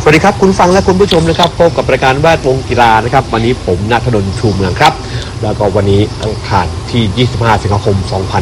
สวัสดีครับคุณฟังและคุณผู้ชมนะครับพบกับรายการแวดวงกีฬานะครับวันนี้ผมณัฐดลชูเมืองครับแล้วก็วันนี้อังคารที่25สิงหาคม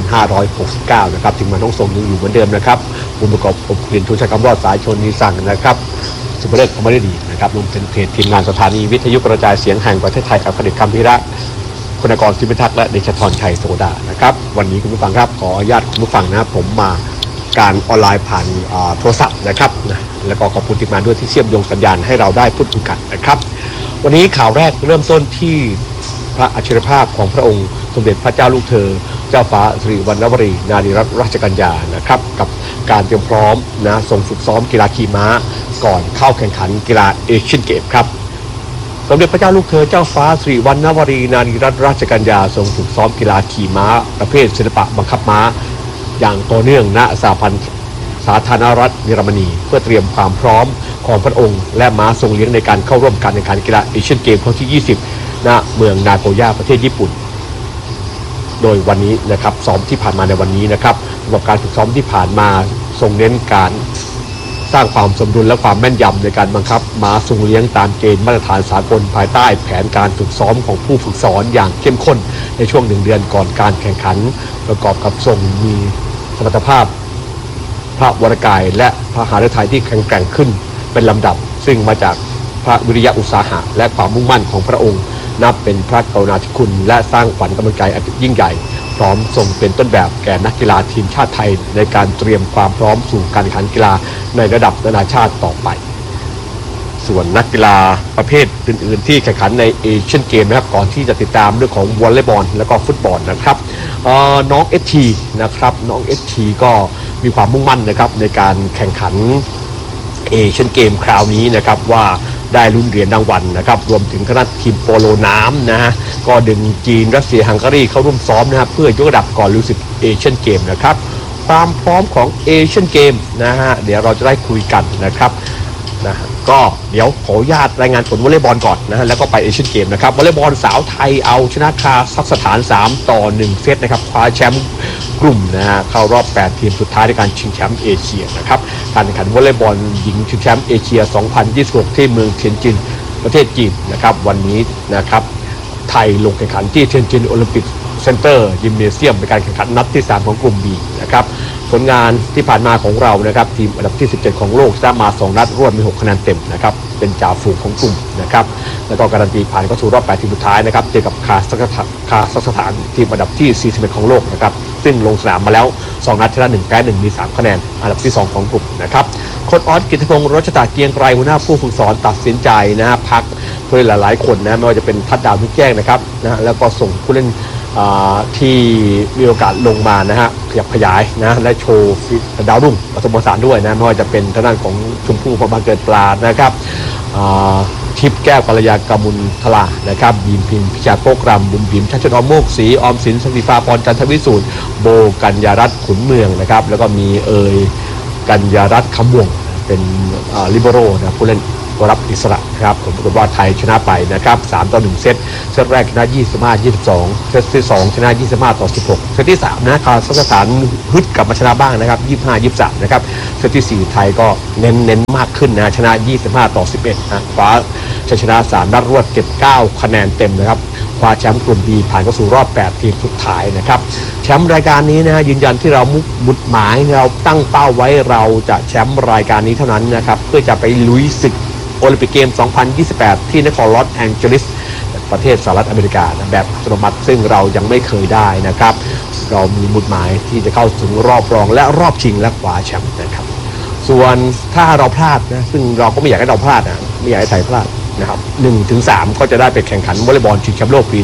2569นะครับถึงมาต้องส่งยังอยู่เหมือนเดิมนะครับผู้ประกอบผมเรียนทุนชัยคำรอดสายชนนิสั่งนะครับสุภเลิศคำไม่ได้ดีนะครับรวมถึงเพจทีมงานสถานีวิทยุกระจายเสียงแห่งประเทศไทยกับผลิตคำพิระคุณกรศิพิทักษ์และเดชธรชัยโสดานะครับวันนี้คุณผู้ฟังครับขออนุญาตคุณผู้ฟังนะครับผมมาการออนไลน์ผ่านโทรศัพท์นะครับแล้วก็ขอบคุณทีมงานด้วยที่เชื่อมโยงสัญญาณให้เราได้พูดคุยกันนะครับวันนี้ข่าวแรกเริ่มต้นที่พระอัจฉริภาพของพระองค์สมเด็จพระเจ้าลูกเธอเจ้าฟ้าสิริวัณณวรีนารีรัตนราชกัญญานะครับกับการเตรียมพร้อมนะส่งฝึกซ้อมกีฬาขี่ม้าก่อนเข้าแข่งขันกีฬาเอเชียนเกมส์ครับสมเด็จพระเจ้าลูกเธอเจ้าฟ้าสิริวัณณวรีนารีรัตนราชกัญญาทรงฝึกซ้อมกีฬาขี่ม้าประเภทศิลปะบังคับม้าอย่างต่อเนื่องณสหพันธ์สาธารณรัฐเยอรมนีเพื่อเตรียมความพร้อมของพระองค์และม้าทรงเลี้ยงในการเข้าร่วมการแข่งขันกีฬาเอเชียนเกมส์ครั้งที่20ณเมืองนาโกย่าประเทศญี่ปุ่นโดยวันนี้นะครับซ้อมที่ผ่านมาในวันนี้นะครับระบบการฝึกซ้อมที่ผ่านมาทรงเน้นการสร้างความสมดุลและความแม่นยำในการบังคับม้าทรงเลี้ยงตามเกณฑ์มาตรฐานสากลภายใต้แผนการฝึกซ้อมของผู้ฝึกสอนอย่างเข้มข้นในช่วง1 เดือนก่อนการแข่งขันประกอบกับทรงมีสมรรถภาพพระวรกายและพระหฤทัยที่แข็งแกร่งขึ้นเป็นลำดับซึ่งมาจากพระวิริยะอุตสาหะและความมุ่งมั่นของพระองค์นับเป็นพระกรุณาธิคุณและสร้างขวัญกำลังใจอันยิ่งใหญ่พร้อมทรงเป็นต้นแบบแก่นักกีฬาทีมชาติไทยในการเตรียมความพร้อมสู่การแข่งขันกีฬาในระดับนานาชาติต่อไปส่วนนักกีฬาประเภทอื่นๆที่แข่งขันในเอเชียนเกมนะครับก่อนที่จะติดตามเรื่องของวอลเลย์บอลและก็ฟุตบอลนะครับน้องเอทีนะครับน้องเอทีก็มีความมุ่งมั่นนะครับในการแข่งขันเอเชียนเกมคราวนี้นะครับว่าได้ลุ้นเหรียญรางวัลนะครับรวมถึงคณะทีมโปโลน้ำนะฮะก็ดึงจีนรัสเซียฮังการีเข้าร่วมซ้อมนะครับเพื่อยกระดับก่อนลุยศึกเอเชียนเกมนะครับความพร้อมของเอเชียนเกมนะฮะเดี๋ยวเราจะได้คุยกันนะครับนะก็เดี๋ยวขออนุญาตรายงานผลวอลเลย์บอลก่อนนะฮะแล้วก็ไปเอเชียนเกมนะครับวอลเลย์บอลสาวไทยเอาชนะคาซัคสถาน3-1เซตนะครับคว้าแชมป์กลุ่มนะฮะเข้ารอบ8ทีมสุดท้ายในการชิงแชมป์เอเชียนะครับการแข่งขันวอลเลย์บอลหญิงชิงแชมป์เอเชีย2026ที่เมืองเทียนจินประเทศจีนนะครับวันนี้นะครับไทยลงแข่งขันที่เทียนจินโอลิมปิกเซ็นเตอร์ยิมเนเซียมเป็นการแข่งขันนัดที่3ของกลุ่ม B นะครับผลงานที่ผ่านมาของเรานะครับทีมอันดับที่17ของโลกชนะมา2นัดรวดมี6คะแนนเต็มนะครับเป็นจ่าฝูงของกลุ่มนะครับแล้วก็การันตีผ่านเข้าสู่รอบ8ทีมสุดท้ายนะครับเจอกับคาซัคสถานทีมอันดับที่41ของโลกนะครับซึ่งลงสนามมาแล้ว2นัดชนะ1แพ้1มี3คะแนนอันดับที่2ของกลุ่มนะครับโค้ชออสกิตติพงษ์รัชตาเกียงไกรหัวหน้าผู้ฝึกสอนตัดสินใจนะฮะพักผู้เล่นหลายๆคนนะไม่ว่าจะเป็นทัดดาวทุกแจ้งนะครับนะแล้วก็ส่งผู้เล่นที่มีโอกาสลงมานะฮะขยับขยายนะและโชว์ดาวรุ่งผสมผสานด้วยนะไม่ว่าจะเป็นทางด้านของชมพู่พรหมเกิดปลานะครับทิพย์แก้วกัลยากมุลทลานะครับบีมพิมพิชาโกกรำบุ๋มบิ๋มชัชนอมโมกศรีออมสินสันติฟ้าพรจันทวิสูตรโบกัญญารัตน์ขุนเมืองนะครับแล้วก็มีกัญญารัตน์คำวงเป็นลิเบโรนะผู้เล่นตัวรับอิสระครับผมปรากฏว่าไทยชนะไปนะครับ3-1เซตแรกชนะ25-22เซตที่2ชนะ25-16เซตที่3นะคาซัคสถานฮึดกลับมาชนะบ้างนะครับ25-23นะครับเซตที่4ไทยก็เน้นมากขึ้นนะชนะ25-11นะคว้าชัยชนะ3นัดรวดเก็บ9คะแนนเต็มนะครับคว้าแชมป์กลุ่ม B ผ่านเข้าสู่รอบ8ทีมสุดท้ายนะครับแชมป์รายการนี้นะฮะยืนยันที่เรามุดหมายเราตั้งเป้าไว้เราจะแชมป์รายการนี้เท่านั้นนะครับเพื่อจะไปลุยศึกโอลิมปิกเกม 2028 ที่นครลอสแองเจลิสประเทศสหรัฐอเมริกาแบบอัตโนมัติซึ่งเรายังไม่เคยได้นะครับเรามีมุดหมายที่จะเข้าถึงรอบรองและรอบชิงและคว้าแชมป์นะครับส่วนถ้าเราพลาดนะซึ่งเราก็ไม่อยากให้เราพลาดนะไม่อยากให้ไทยพลาดนะครับ 1-3 ก็จะได้ไปแข่งขันวอลเลย์บอลชิงแชมป์โลกปี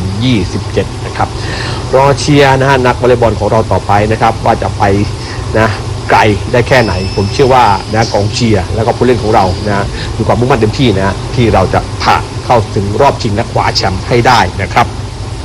2027 นะครับรอเชียร์นะฮะนักวอลเลย์บอลของเราต่อไปนะครับว่าจะไปนะไกลได้แค่ไหนผมเชื่อว่านะกองเชียร์แล้วก็ผู้เล่นของเรานะมีความมุ่งมั่นเต็มที่นะที่เราจะผ่านเข้าถึงรอบชิงและคว้าแชมป์ให้ได้นะครับ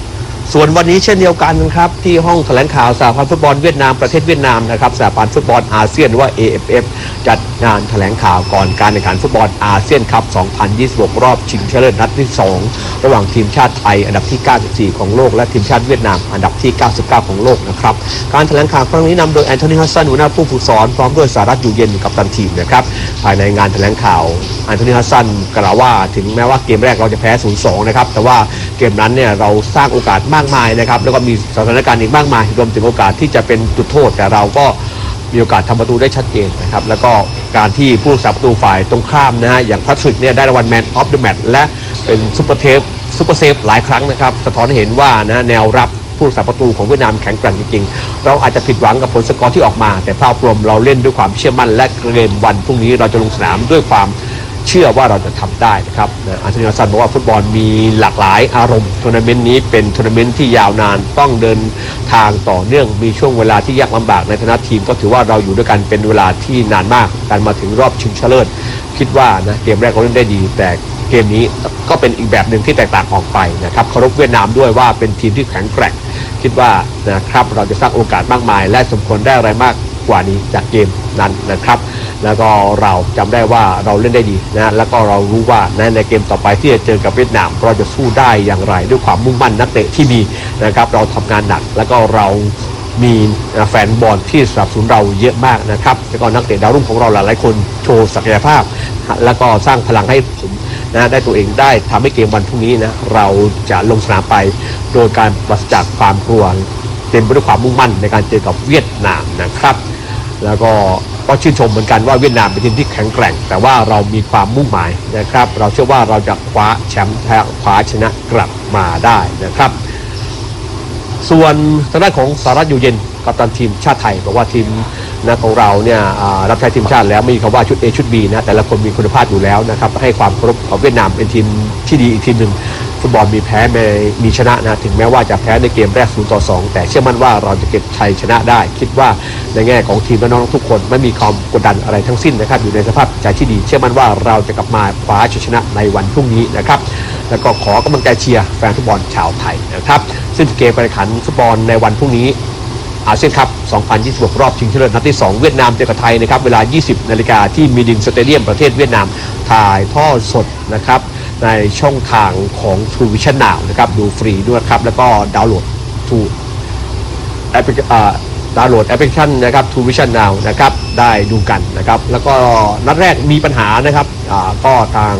ส่วนวันนี้เช่นเดียวกันครับที่ห้องแถลงข่าวสหพันธ์ฟุตบอลเวียดนามประเทศเวียดนามนะครับสหพันธ์ฟุตบอลอาเซียนหรือว่า AFF จัดงานแถลงข่าวก่อนการแข่งขันฟุตบอลอาเซียนคัพ 2026 รอบชิงชนะเลิศนัดที่ 2 ระหว่างทีมชาติไทยอันดับที่ 94 ของโลกและทีมชาติเวียดนามอันดับที่ 99 ของโลกนะครับการแถลงข่าวครั้งนี้นำโดยแอนโทนีฮัสซันหัวหน้าผู้ฝึกสอนพร้อมด้วยสหรัฐอยู่เย็นกัปตันทีมนะครับภายในงานแถลงข่าวแอนโทนีฮัสซันกล่าวว่าถึงแม้ว่าเกมแรกเราจะแพ้ 0-2 นะครับแต่ว่าเกมนั้นเนี่ยเราสร้างโอกาสมากมายนะครับแล้วก็มีสถานการณ์อีกมากมายรวมถึงโอกาสที่จะเป็นจุดโทษแต่เราก็มีโอกาสทำประตูได้ชัดเจนนะครับแล้วก็การที่ผู้รักษาประตูฝ่ายตรงข้ามนะฮะอย่างแพทริกเนี่ยได้รางวัลแมนออฟเดอะแมตช์และเป็นซุปเปอร์เซฟหลายครั้งนะครับสะท้อนให้เห็นว่านะแนวรับผู้รักษาประตูของเวียดนามแข็งแกร่งจริงๆเราอาจจะผิดหวังกับผลสกอร์ที่ออกมาแต่ภาพรวมเราเล่นด้วยความเชื่อมั่นและเกมวันพรุ่งนี้เราจะลงสนามด้วยความเชื่อว่าเราจะทำได้นะครับอันโทนี ฮัสซันบอกว่าฟุตบอลมีหลากหลายอารมณ์ทัวร์นาเมนต์นี้เป็นทัวร์นาเมนต์ที่ยาวนานต้องเดินทางต่อเนื่องมีช่วงเวลาที่ยากลำบากในฐานะทีมก็ถือว่าเราอยู่ด้วยกันเป็นเวลาที่นานมากการมาถึงรอบชิงชนะเลิศคิดว่านะเกมแรกเราเล่นได้ดีแต่เกมนี้ก็เป็นอีกแบบหนึ่งที่แตกต่างออกไปนะครับเคารพเวียดนามด้วยว่าเป็นทีมที่แข็งแกร่งคิดว่านะครับเราจะสร้างโอกาสมากมายและสมควรได้อะไรมากกว่านี้จากเกมนั้นนะครับแล้วก็เราจำได้ว่าเราเล่นได้ดีนะแล้วก็เรารู้ว่าในเกมต่อไปที่จะเจอกับเวียดนามเราจะสู้ได้อย่างไรด้วยความมุ่งมั่นนักเตะที่มีนะครับเราทำงานหนักแล้วก็เรามีแฟนบอลที่สนับสนุนเราเยอะมากนะครับแล้วก็นักเตะดาวรุ่งของเราหลายๆคนโชว์ศักยภาพแล้วก็สร้างพลังให้ผมนะได้ตัวเองได้ทำให้เกมวันพรุ่งนี้นะเราจะลงสนามไปโดยการปราศจากความกลัวเต็มไปด้วยความมุ่งมั่นในการเจอกับเวียดนามนะครับแล้วก็ชื่นชมเหมือนกันว่าเวียดนามเป็นทีมที่แข็งแกร่งแต่ว่าเรามีความมุ่งหมายนะครับเราเชื่อว่าเราจะคว้าแชมป์คว้าชนะกลับมาได้นะครับส่วนทางด้านของสหรัฐอยู่เย็นกัปตันทีมชาติไทยบอกว่าทีมนะของเราเนี่ยรับใช้ทีมชาติแล้วไม่มีคำว่าชุด A ชุด B นะแต่ละคนมีคุณภาพอยู่แล้วนะครับให้ความเคารพของเวียดนามเป็นทีมที่ดีอีกทีมหนึ่งฟุตบอลมีแพ้มีชนะนะถึงแม้ว่าจะแพ้ในเกมแรก 0-2 แต่เชื่อมั่นว่าเราจะเก็บชัยชนะได้คิดว่าในแง่ของทีมและน้องทุกคนไม่มีความกดดันอะไรทั้งสิ้นนะครับอยู่ในสภาพใจที่ดีเชื่อมั่นว่าเราจะกลับมาคว้าชัยชนะในวันพรุ่งนี้นะครับแล้วก็ขอกำลังใจเชียร์แฟนฟุตบอลชาวไทยนะครับซึ่งเกมการแข่งขันฟุตบอลในวันพรุ่งนี้อาเซียนคัพ 2026 รอบชิงชนะเลิศนัดที่ 2 เวียดนามเจอกับไทยนะครับเวลา 20 นาฬิกาที่มีดิงสเตเดียมประเทศเวียดนามถ่ายทอดสดนะครับในช่องทางของ True Vision Now นะครับดูฟรีด้วยครับแล้วก็ดาวน์โหลดแอปพลิเคชันนะครับ True Vision Now นะครับได้ดูกันนะครับแล้วก็นัดแรกมีปัญหานะครับก็ทาง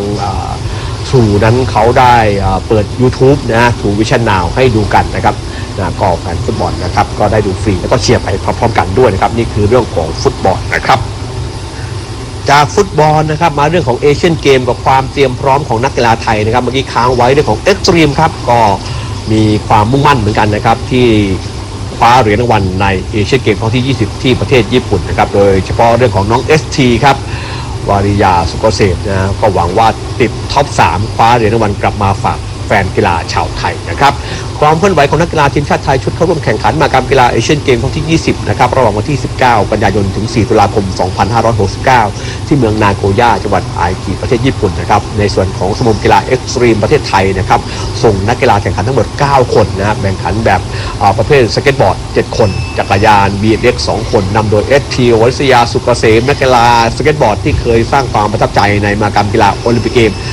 True นั้นเขาได้เปิด YouTube นะ True Vision Now ให้ดูกันนะครับก็แฟนฟุตบอลนะครับก็ได้ดูฟรีแล้วก็เชียร์ไปพร้อมๆกันด้วยนะครับนี่คือเรื่องของฟุตบอลนะครับจากฟุตบอลนะครับมาเรื่องของเอเชียนเกมกับความเตรียมพร้อมของนักกีฬาไทยนะครับเมื่อกี้ค้างไว้เรื่องของเอ็กซ์ตรีมครับก็มีความมุ่งมั่นเหมือนกันนะครับที่คว้าเหรียญรางวัลในเอเชียนเกมครั้งที่ 20 ที่ประเทศญี่ปุ่นนะครับโดยเฉพาะเรื่องของน้อง ST ครับวาริยาสุกเกษตรนะก็หวังว่าติดท็อป 3 คว้าเหรียญรางวัลกลับมาฝากแฟนกีฬาชาวไทยนะครับความเคลื่อนไหวของนักกีฬาทีมชาติไทยชุดเข้าร่วมแข่งขันมหกรรมกีฬาเอเชียนเกมครั้งที่ 20 นะครับระหว่างวันที่ 19 กันยายนถึง 4 ตุลาคม 2569 ที่เมืองนาโกย่าจังหวัดไอกิประเทศญี่ปุ่นนะครับในส่วนของสมาคมกีฬาเอ็กซ์ตรีมประเทศไทยนะครับส่งนักกีฬาแข่งขันทั้งหมด 9 คนนะครับแบ่งขันแบบประเภทสเก็ตบอร์ด 7 คนจักรยาน BMX 2 คนนำโดย ST วริศยาสุกเกษมนักกีฬาสเก็ตบอร์ดที่เคยสร้างความประทับใจในมหกรรมกีฬาโอลิมปิกเกม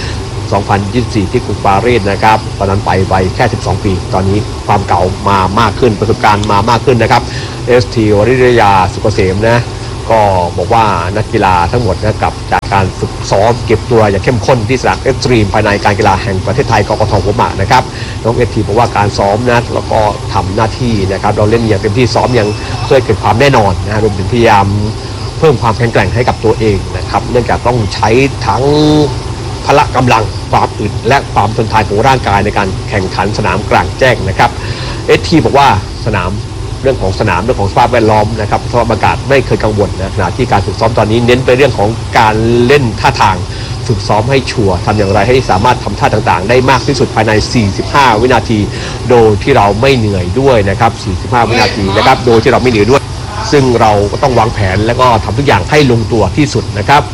2024 ที่กรุงปารีสนะครับตอนนั้นไปวัยแค่ 12 ปีตอนนี้ความเก่ามามากขึ้นประสบการณ์มามากขึ้นนะครับ ST วริศยาสุกเกษมนะก็บอกว่านักกีฬาทั้งหมดนะกับจากการฝึกซ้อมเก็บตัวอย่างเข้มข้นที่สนามเอ็กซ์ตรีมภายในการกีฬาแห่งประเทศไทยกกท.หัวหมากนะครับน้อง ST บอกว่าการซ้อมนะแล้วก็ทำหน้าที่นะครับเราเล่นอย่างเต็มที่ซ้อมอย่างเพื่อเกิดความแน่นอนนะรวมถึงพยายามเพิ่มความแข็งแกร่งให้กับตัวเองนะครับเนื่องจากต้องใช้ทั้งพละกำลังความอึดและความทนทานของร่างกายในการแข่งขันสนามกลางแจ้งนะครับSTบอกว่าเรื่องของสนามเรื่องของสภาพแวดล้อมนะครับสภาพอากาศไม่เคยกังวลนะขณะที่การฝึกซ้อมตอนนี้เน้นไปเรื่องของการเล่นท่าทางฝึกซ้อมให้ชัวร์ทำอย่างไรให้สามารถทำท่าต่างๆได้มากที่สุดภายใน45 วินาทีโดยที่เราไม่เหนื่อยด้วยนะครับ45 วินาทีนะครับโดยที่เราไม่เหนื่อยด้วยซึ่งเราก็ต้องวางแผนแล้วก็ทำทุกอย่างให้ลงตัวที่สุดนะครับ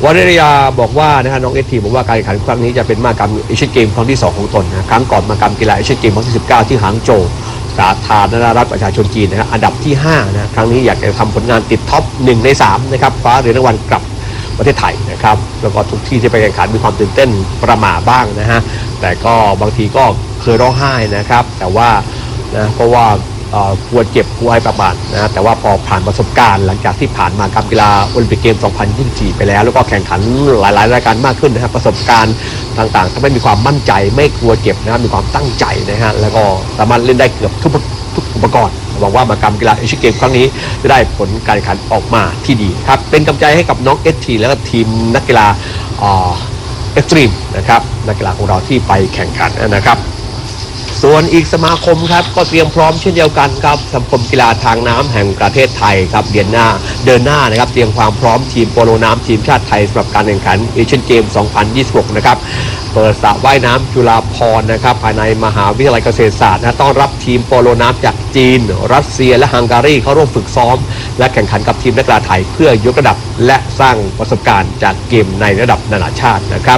วริยาบอกว่านะฮะน้องเอทีบอกว่าการแข่งขันครั้งนี้จะเป็นมหกรรมเอเชียนเกมครั้งที่2ของตนนะครั้งก่อนมหกรรมกีฬาเอเชียนเกมครั้งที่19ที่หางโจวสาธารณรัฐประชาชนจีนนะครับอันดับที่5นะครั้งนี้อยากจะทำผลงานติดท็อป1ใน3นะครับคว้าเหรียญรางวัลกลับประเทศไทยนะครับแล้วก็ทุกที่ที่ไปแข่งขันมีความตื่นเต้นประหม่าบ้างนะฮะแต่ก็บางทีก็เคยร้องไห้นะครับแต่ว่านะเพราะว่ากลัวเจ็บกลัวให้ประมาทนะแต่ว่าพอผ่านประสบการณ์หลังจากที่ผ่านมากับกีฬาโอลิมปิกเกม 2024 ไปแล้วแล้วก็แข่งขันหลายๆรายการมากขึ้นนะครับประสบการณ์ต่างๆทำให้มีความมั่นใจไม่กลัวเจ็บนะครับมีความตั้งใจนะฮะแล้วก็สามารถเล่นได้เกือบทุกอุปกรณ์หวังว่ามหกรรมกีฬาเอเชียนเกมครั้งนี้จะได้ผลการแข่งขันออกมาที่ดีครับเป็นกำลังใจให้กับน้องเอสทีและก็ทีมนักกีฬาเอ็กซ์ตรีมนะครับนักกีฬาของเราที่ไปแข่งขันนะครับส่วนอีกสมาคมครับก็เตรียมพร้อมเช่นเดียวกันครับสมาคมกีฬาทางน้ำแห่งประเทศไทยครับเดือนหน้านะครับเตรียมความพร้อมทีมโปโลน้ำทีมชาติไทยสำหรับการแข่งขันเอเชียนเกม 2026 นะครับเปิดสระว่ายน้ำจุฬาภรณ์นะครับภายในมหาวิทยาลัยเกษตรศาสตร์นะต้อนรับทีมโปโลน้ำจากจีนรัสเซียและฮังการีเข้าร่วมฝึกซ้อมและแข่งขันกับทีมนักกีฬาไทยเพื่อยกระดับและสร้างประสบการณ์จากเกมในระดับนานาชาตินะครับ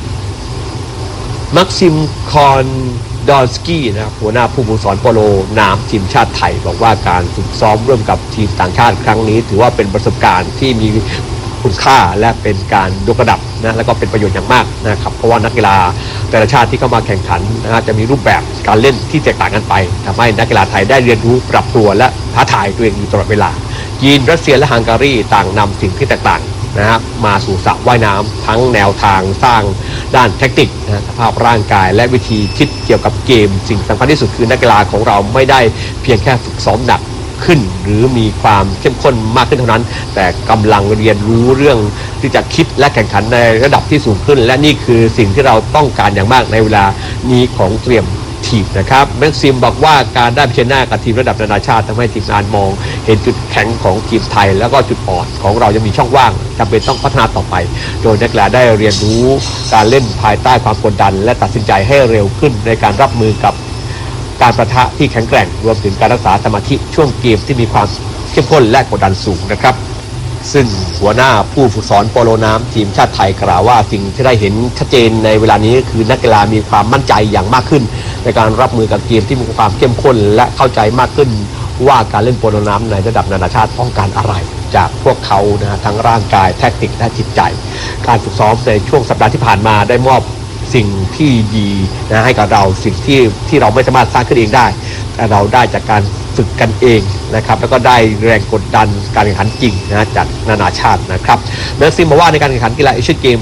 มักซิมคอนดอนสกี้นะครับหัวหน้าผู้ฝึกสอนโปโลน้ำทีมชาติไทยบอกว่าการฝึกซ้อมร่วมกับทีมต่างชาติครั้งนี้ถือว่าเป็นประสบการณ์ที่มีคุณค่าและเป็นการยกระดับนะแล้วก็เป็นประโยชน์อย่างมากนะครับเพราะว่านักกีฬาแต่ละชาติที่เข้ามาแข่งขันนะฮะจะมีรูปแบบการเล่นที่แตกต่างกันไปทำให้นักกีฬาไทยได้เรียนรู้ปรับตัวและท้าทายตัวเองอยู่ตลอดเวลาจีนรัสเซียและฮังการีต่างนำสิ่งที่แตกต่างนะครับมาสู่สระว่ายน้ำทั้งแนวทางสร้างด้านแทคติกนะสภาพร่างกายและวิธีคิดเกี่ยวกับเกมสิ่งสำคัญที่สุดคือนักกีฬาของเราไม่ได้เพียงแค่ฝึกซ้อมหนักขึ้นหรือมีความเข้มข้นมากขึ้นเท่านั้นแต่กำลังเรียนรู้เรื่องที่จะคิดและแข่งขันในระดับที่สูงขึ้นและนี่คือสิ่งที่เราต้องการอย่างมากในเวลานี้ของเตรียมทีมนะครับแม็กซิมบอกว่าการได้เผชิญหน้ากับทีมระดับนานาชาติทำให้ทีมงานมองเห็นจุดแข็งของทีมไทยแล้วก็จุดอ่อนของเรายังมีช่องว่างจำเป็นต้องพัฒนาต่อไปโดยนักกีฬาได้เรียนรู้การเล่นภายใต้ความกดดันและตัดสินใจให้เร็วขึ้นในการรับมือกับการประทะที่แข็งแกร่งรวมถึงการรักษาสมาธิช่วงเกมที่มีความเข้มข้นและกดดันสูงนะครับซึ่งหัวหน้าผู้ฝึกสอนโปโลน้ำทีมชาติไทยกล่าวว่าสิ่งที่ได้เห็นชัดเจนในเวลานี้คือนักกีฬามีความมั่นใจอย่างมากขึ้นในการรับมือกับเกมที่มีความเข้มข้นและเข้าใจมากขึ้นว่าการเล่นโปโลน้ำในระดับนานาชาติต้องการอะไรจากพวกเขานะทั้งร่างกายแทคติกและจิตใจการฝึกซ้อมในช่วงสัปดาห์ที่ผ่านมาได้มอบสิ่งที่ดีนะให้กับเราสิ่งที่เราไม่สามารถสร้างขึ้นเองได้แต่เราได้จากการฝึกกันเองนะครับแล้วก็ได้แรงกดดันการแข่งขันจริงนะจากนานาชาตินะครับแม็กซิมบอกว่าในการแข่งขันกีฬาเอเชียนเกม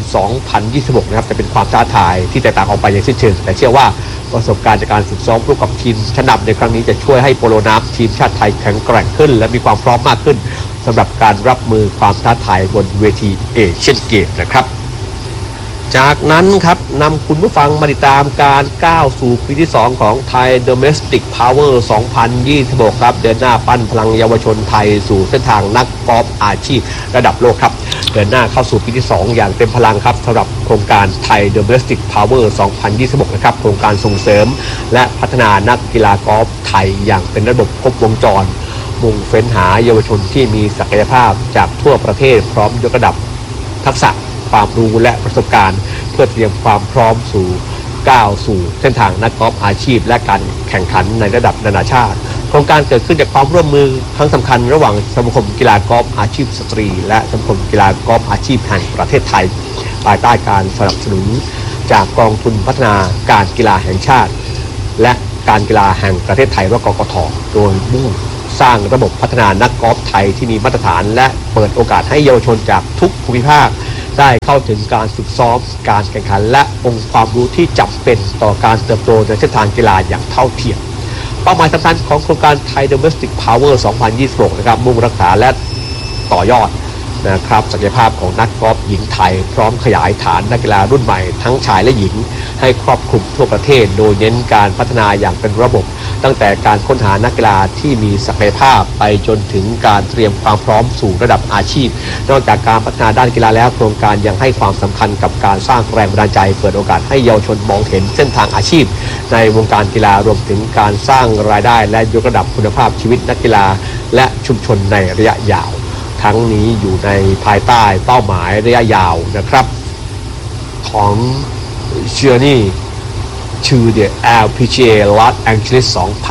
2026 นะครับจะเป็นความท้าทายที่แตกต่างออกไปอย่างสิ้นเชิงแต่เชื่อว่าประสบการณ์จากการฝึกซ้อมร่วมกับทีมชั้นนำในครั้งนี้จะช่วยให้โปโลน้ำทีมชาติไทยแข็งแกร่งขึ้นและมีความพร้อมมากขึ้นสำหรับการรับมือความท้าทายบนเวทีเอเชียนเกมนะครับจากนั้นครับนำคุณผู้ฟังมาติดตามการก้าวสู่ปีที่2ของไทย Domestic Power 2026 ครับเดินหน้าปั้นพลังเยาวชนไทยสู่เส้นทางนักกอล์ฟอาชีพระดับโลกครับเดินหน้าเข้าสู่ปีที่2อย่างเต็มพลังครับสำหรับโครงการไทย Domestic Power 2026 นะครับโครงการส่งเสริมและพัฒนานักกีฬากอล์ฟไทยอย่างเป็นระบบครบวงจรมุ่งเฟ้นหาเยาวชนที่มีศักยภาพจากทั่วประเทศพร้อมยกระดับทักษะความรู้และประสบการณ์เพื่อเตรียมความพร้อมก้าวสู่เส้นทางนักกอล์ฟอาชีพและการแข่งขันในระดับนานาชาติโครงการเกิดขึ้นจากความร่วมมือครั้งสำคัญระหว่างสมาคมกีฬากอล์ฟอาชีพสตรีและสมาคมกีฬากอล์ฟอาชีพแห่งประเทศไทยภายใต้การสนับสนุนจากกองทุนพัฒนาการกีฬาแห่งชาติและการกีฬาแห่งประเทศไทยหรือกกท.โดยมุ่งสร้างระบบพัฒนานักกอล์ฟไทยที่มีมาตรฐานและเปิดโอกาสให้เยาวชนจากทุกภูมิภาคได้เข้าถึงการฝึกซ้อมการแข่งขันและองค์ความรู้ที่จำเป็นต่อการเติบโตในเส้นทางกีฬาอย่างเท่าเทียมเป้าหมายสำคัญของโครงการไทย Domestic Power 2026 นะครับมุ่งรักษาและต่อยอดนะครับศักยภาพของนักกอล์ฟหญิงไทยพร้อมขยายฐานนักกีฬารุ่นใหม่ทั้งชายและหญิงให้ครอบคลุมทั่วประเทศโดยเน้นการพัฒนาอย่างเป็นระบบตั้งแต่การค้นหานักกีฬาที่มีศักยภาพไปจนถึงการเตรียมความพร้อมสู่ระดับอาชีพนอกจากการพัฒนาด้านกีฬาแล้วโครงการยังให้ความสำคัญกับการสร้างแรงบันดาลใจเปิดโอกาสให้เยาวชนมองเห็นเส้นทางอาชีพในวงการกีฬารวมถึงการสร้างรายได้และยกระดับคุณภาพชีวิตนักกีฬาและชุมชนในระยะยาวทั้งนี้อยู่ในภายใต้เป้าหมายระยะยาวนะครับของ Journey to the LPGA Los Angeles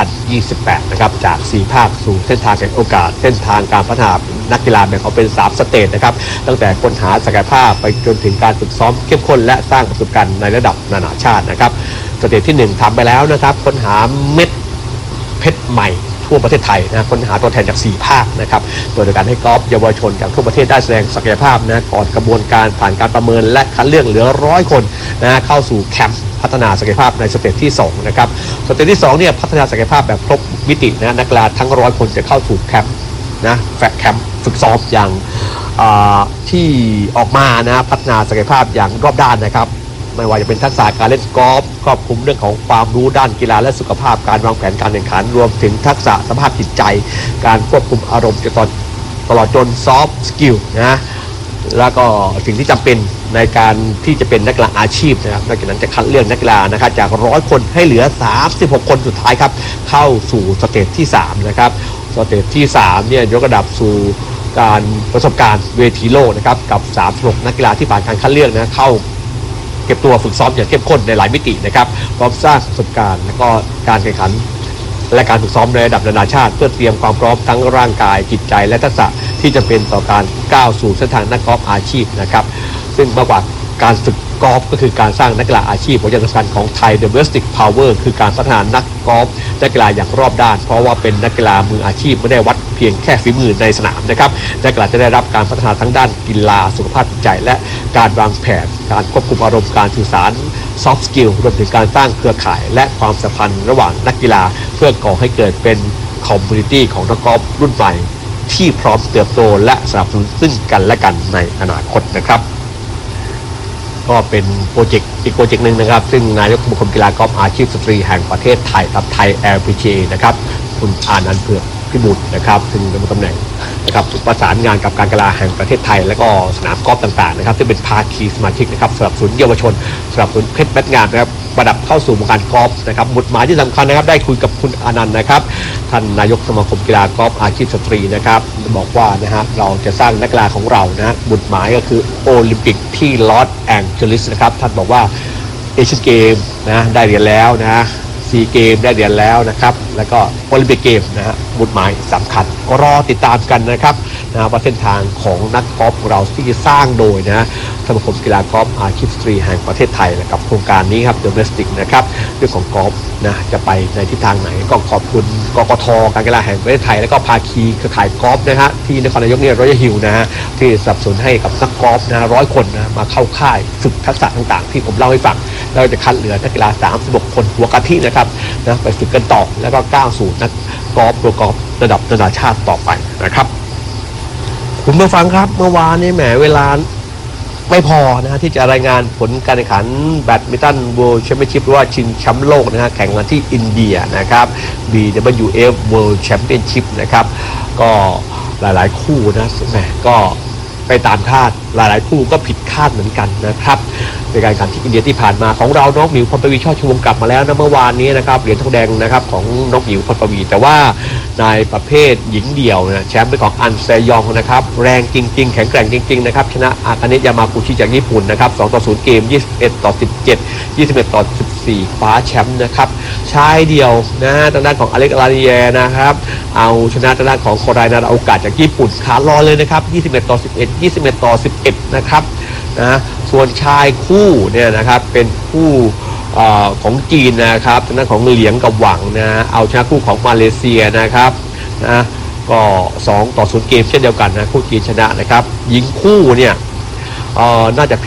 2028 นะครับจาก 4 ภาคสู่เส้นทางแห่งโอกาสเส้นทางการพัฒนานักกีฬาแบ่งออกเป็น 3 สเตจนะครับตั้งแต่ค้นหาศักยภาพไปจนถึงการฝึกซ้อมเข้มข้นและสร้างประสบการณ์ในระดับนานาชาตินะครับสเตจที่ 1ทำไปแล้วนะครับค้นหาเม็ดเพชรใหม่ทั่วประเทศไทยนะค้นหาตัวแทนจาก 4 ภาคนะครับโดยการให้กอล์ฟเยาวชนจากทั่วประเทศได้แสดงศักยภาพนะก่อนกระบวนการผ่านการประเมินและคัดเลือกเหลือ100 คนนะเข้าสู่แคมป์พัฒนาศักยภาพในสเตจที่2นะครับสเตจที่2เนี่ยพัฒนาศักยภาพแบบครบมิตินะนักกีฬาทั้ง100 คนจะเข้าสู่แคมป์นะแคมป์ฝึกซ้อมอย่างที่ออกมานะพัฒนาศักยภาพอย่างรอบด้านนะครับไม่ว่าจะเป็นทักษะการเล่นกอล์ฟครอบคลุมเรื่องของความรู้ด้านกีฬาและสุขภาพการวางแผนการแข่งขันรวมถึงทักษะสภาพจิตใจการควบคุมอารมณ์ตลอดจนซอฟต์สกิลนะแล้วก็สิ่งที่จำเป็นในการที่จะเป็นนักกีฬาอาชีพนะครับนอกจากนั้นจะคัดเลือกนักกีฬานะครับจาก100 คนให้เหลือ36 คนสุดท้ายครับเข้าสู่สเตจที่3นะครับสเตจที่3เนี่ยยกระดับสู่การประสบการณ์เวทีโลกนะครับกับ36นักกีฬาที่ผ่านการคัดเลือกนะเข้าเก็บตัวฝึกซ้อมอย่างเข้มข้นในหลายมิตินะครับพร้อมสร้างประสบการณ์และก็การแข่งขันและการฝึกซ้อมในระดับนานาชาติเพื่อเตรียมความพร้อมทั้งร่างกายจิตใจและทักษะที่จะเป็นต่อการก้าวสู่เส้นทางนักกอล์ฟอาชีพนะครับซึ่งมากกว่าการฝึกกอล์ฟก็คือการสร้างนักกีฬาอาชีพหัวใจสำคัญของไทย Domestic Power คือการพัฒนานักกอล์ฟนักกีฬาอย่างรอบด้านเพราะว่าเป็นนักกีฬามืออาชีพไม่ได้วัดเพียงแค่ฝีมือในสนามนะครับนักกีฬาจะได้รับการพัฒนาทั้งด้านกีฬาสุขภาพจิตใจและการวางแผนการควบคุมอารมณ์การสื่อสาร Soft Skill รวมถึงการสร้างเครือข่ายและความสัมพันธ์ระหว่างนักกีฬาเพื่อก่อให้เกิดเป็นคอมมูนิตี้ของนักกอล์ฟรุ่นใหม่ที่พร้อมเติบโตและสนับสนุนซึ่งกันและกันในอนาคตนะครับก็เป็นโปรเจกต์อีกโปรเจกต์หนึ่งนะครับซึ่งนายกสมาคมกีฬากอล์ฟอาชีพสตรีแห่งประเทศไทยครับไทย LPGA นะครับคุณอานันต์เผือกพิบูลนะครับซึ่งดำรงตำแหน่งนะครับประสานงานกับการกีฬาแห่งประเทศไทยและก็สนามกอล์ฟต่างๆนะครับซึ่งเป็นภาคีสมาชิกนะครับสนับสนุนเยาวชนสนับสนุนเพชรเม็ดงามนะครับประดับเข้าสู่วงการกอล์ฟนะครับหมุดหมายที่สำคัญนะครับได้คุยกับคุณอานันต์นะครับท่านนายกสมาคมกีฬากอล์ฟอาชีพสตรีนะครับบอกว่านะฮะเราจะสร้างนักกีฬาของเรานะหมุดหมายก็คือโอลิมปิกที่ลอสแองเจลิสนะครับท่านบอกว่าเอเชียนเกมนะได้เหรียญแล้วนะซีเกมได้เหรียญแล้วนะครับแล้วก็โอลิมปิกเกมนะฮะหมุดหมายสำคัญก็รอติดตามกันนะครับว่าเส้นทางของนักกอล์ฟเราที่จะสร้างโดยนะสมาคมกีฬากอล์ฟอาชีพสตรีแห่งประเทศไทยกับโครงการนี้ครับ Domestic นะครับเรื่องของกอล์ฟนะจะไปในทิศทางไหนก็ขอบคุณกกท.การกีฬาแห่งประเทศไทยและก็ภาคีเครือข่ายกอล์ฟนะฮะที่นครนายกเนี่ยRoyal Hillนะฮะที่สนับสนุนให้กับนักกอล์ฟนะ100 คนนะมาเข้าค่ายฝึกทักษะต่างๆที่ผมเล่าให้ฟังเราจะคัดเหลือนักกีฬา36 คนหัวกะทินะครับนะไปฝึกกันต่อแล้วก็ก้าวสู่นักกอล์ฟโปรกอล์ฟระดับนานาชาติต่อไปนะครับคุณผู้ฟังครับเมื่อวานนี้แหมเวลาไม่พอนะฮะที่จะรายงานผลการแข่งขันแบดมินตัน World Championship หรือว่าชิงแชมป์โลกนะฮะแข่งกันที่อินเดียนะครับ BWF World Championship นะครับก็หลายๆคู่นะแหมก็ไปตามคาดหลายๆคู่ก็ผิดคาดเหมือนกันนะครับในการแข่งขันที่อินเดียที่ผ่านมาของเราน้องหมิวพรปวีช่อชูวงกลับมาแล้วนะเมื่อวานนี้นะครับเหรียญทองแดงนะครับของน้องหมิวพรปวีแต่ว่าในประเภทหญิงเดี่ยวนะแชมป์เป็นของอันเซยองนะครับแรงจริงๆแข็งแกร่งจริงๆนะครับชนะอากาเนะยามากุชิจากญี่ปุ่นนะครับ2-0เกม21-17 21-14คว้าแชมป์นะครับชายเดี่ยวนะทางด้านของอเล็กลานีเยนะครับเอาชนะทางด้านของโคไรนาราโอกาสจากญี่ปุ่นขาลอยเลยนะครับ21-11 21-11นะครับนะส่วนชายคู่เนี่ยนะครับเป็นคู่ของจีนนะครับทางด้านของเหลียงกับหวังนะเอาชนะคู่ของมาเลเซียนะครับนะก็2-0เกมเช่นเดียวกันนะคู่จีนชนะนะครับหญิงคู่เนี่ยน่าจะ